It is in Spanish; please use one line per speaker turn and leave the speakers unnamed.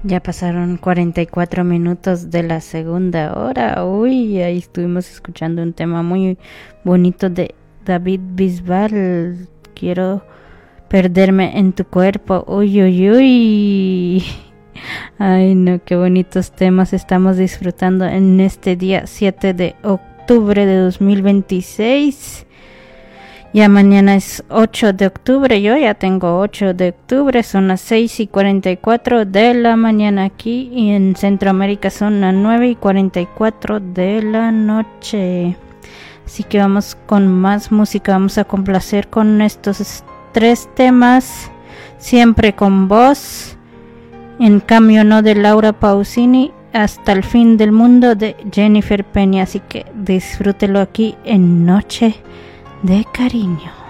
Ya pasaron 44 minutos de la segunda hora. Uy, ahí estuvimos escuchando un tema muy bonito de David Bisbal. Quiero perderme en tu cuerpo. Uy, uy, uy. Ay, no, qué bonitos temas estamos disfrutando en este día 7 de octubre de 2026. Ya mañana es 8 de octubre, yo ya tengo 8 de octubre, son las 6:44 de la mañana aquí y en Centroamérica son las 9:44 de la noche. Así que vamos con más música, vamos a complacer con estos 3 temas, Siempre con vos, En cambio no, de Laura Pausini, Hasta el fin del mundo de Jennifer Peña, así que disfrútelo aquí en Noche de Cariño.